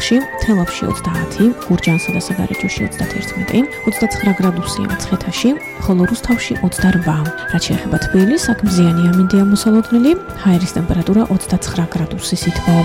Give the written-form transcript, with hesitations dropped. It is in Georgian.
არაქსში, თელავში 30, გურჯანსა და საგარეჯოში 31, 29 გრადუსია მცხეთაში, ხოლო რუსთავში 28. რაც შეეხება თბილისს, აქ მზიანი ამინდია მოსალოდნელი, ჰაერის ტემპერატურა 29 გრადუსის ითბო.